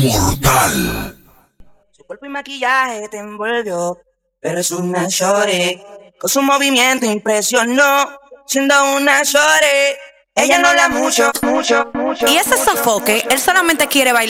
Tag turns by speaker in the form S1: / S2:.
S1: Mortal.
S2: Su cuerpo y maquillaje te envolvió, pero es una shorty. Con su movimiento impresionó, siendo una shorty. Ella no habla mucho.
S3: Y ese sofoque, él solamente quiere bailar.